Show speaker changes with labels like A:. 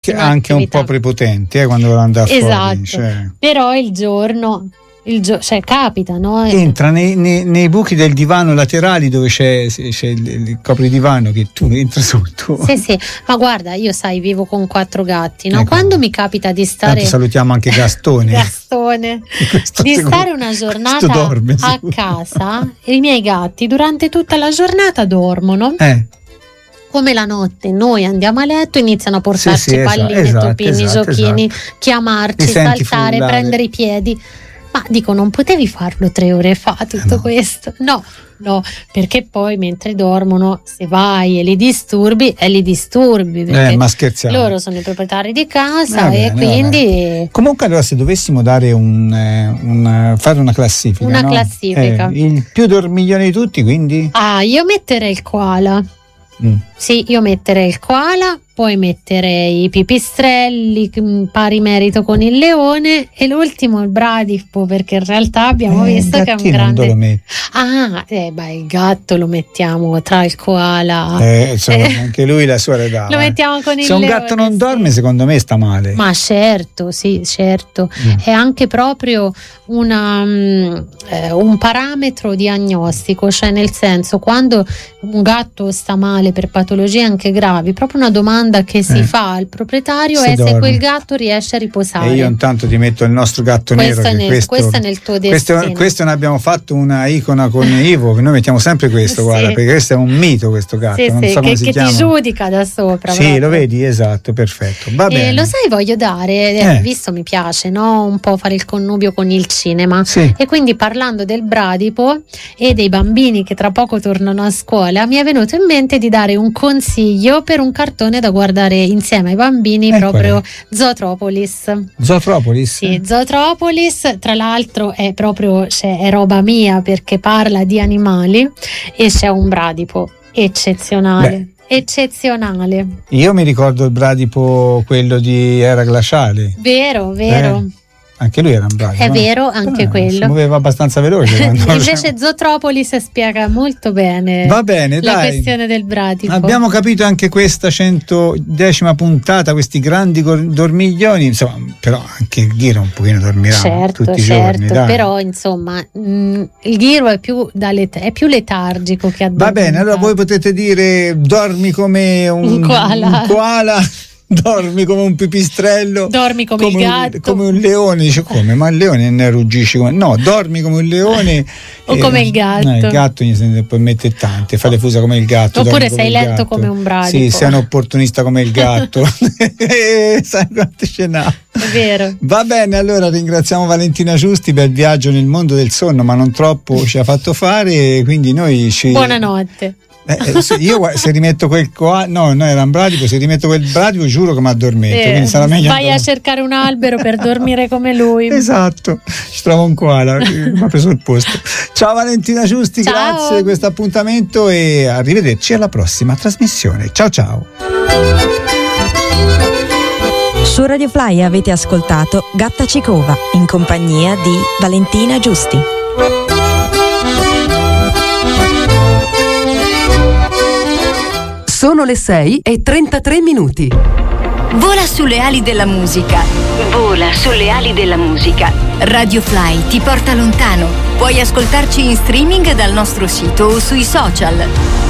A: anche un po' prepotente quando vuole andare fuori.
B: Esatto,
A: cioè.
B: Però il giorno cioè capita, no?
A: Entra nei buchi del divano laterali dove c'è il copridivano che tu entri sotto.
B: Sì, ma guarda, io vivo con 4 gatti, no?
A: Ecco.
B: Quando mi capita di stare...
A: Tanto salutiamo anche Gastone.
B: Di stare una giornata
A: dorme,
B: a casa, i miei gatti durante tutta la giornata dormono. Come la notte noi andiamo a letto, iniziano a portarci palline, topini, giochini, chiamarci, saltare, prendere i piedi. Ma dico, non potevi farlo 3 ore fa tutto questo? No, perché poi mentre dormono, se vai e li disturbi, perché
A: ma scherziamo,
B: loro sono i proprietari di casa e quindi...
A: Comunque allora se dovessimo dare fare una classifica, il più dormiglione di tutti, quindi?
B: Io metterei il koala. Sì, io metterei il koala, poi metterei i pipistrelli, pari merito con il leone, e l'ultimo il bradipo, perché in realtà abbiamo visto che è un grande...
A: Non lo metti.
B: Il gatto lo mettiamo tra il koala.
A: Anche lui la sua età.
B: Lo mettiamo con il leone.
A: Se un gatto non dorme, secondo me sta male.
B: Ma certo. È anche proprio un parametro diagnostico, cioè nel senso, quando un gatto sta male per patologie anche gravi, proprio una domanda che si fa al proprietario è se quel gatto riesce a riposare.
A: E io intanto ti metto il nostro gatto
B: questo
A: nero,
B: questo è nel tuo destino.
A: Questo ne abbiamo fatto una icona con Ivo, che noi mettiamo sempre questo, guarda, perché questo è un mito, questo gatto, non so come si chiama.
B: Ti giudica da sopra.
A: Sì, proprio. Lo vedi, esatto, perfetto. Va bene.
B: Lo sai, voglio dare, visto mi piace, no? Un po' fare il connubio con il cinema.
A: Sì.
B: E quindi, parlando del bradipo e dei bambini che tra poco tornano a scuola, mi è venuto in mente di dare un consiglio per un cartone da guardare insieme ai bambini, proprio Zootropolis.
A: Zootropolis?
B: Sì, Zootropolis, tra l'altro è proprio, è roba mia, perché parla di animali e c'è un bradipo eccezionale. Eccezionale.
A: Io mi ricordo il bradipo, quello di Era glaciale.
B: Vero.
A: Anche lui era un bradipo.
B: È vero, anche quello.
A: Si muoveva abbastanza veloce.
B: Invece Zootropolis spiega molto bene.
A: Va bene,
B: la questione del bradipo.
A: Abbiamo capito anche questa 110ª puntata, questi grandi dormiglioni, insomma, però anche il Ghiro un pochino dormirà tutti i giorni. Dai.
B: Però insomma il Ghiro è più letargico che addormentato.
A: Va bene, allora voi potete dire dormi come un koala. Dormi come un pipistrello,
B: dormi come il gatto,
A: come un leone. Dice, come? Ma il leone ne ruggisci come? No, dormi come un leone
B: o come il gatto.
A: Il gatto gli se ne puoi mettere tante, fa le fusa come il gatto.
B: Oppure sei lento come un bradipo.
A: Sì, sei un opportunista come il gatto. Sai quante ce n'ha.
B: È vero.
A: Va bene, allora ringraziamo Valentina Giusti per il viaggio nel mondo del sonno, ma non troppo ci ha fatto fare, quindi noi
B: buonanotte.
A: Io se rimetto quel era un bradipo, se rimetto quel bradipo giuro che mi addormento, quindi sarà meglio.
B: Vai a cercare un albero per dormire come lui.
A: Esatto, ci trovo un koala, mi ha preso il posto. Ciao Valentina Giusti, grazie di questo appuntamento e arrivederci alla prossima trasmissione. Ciao.
C: Su Radio Fly avete ascoltato Gatta Cicova in compagnia di Valentina Giusti.
D: Sono le 6:33.
E: Vola sulle ali della musica. Vola sulle ali della musica. Radio Fly ti porta lontano. Puoi ascoltarci in streaming dal nostro sito o sui social.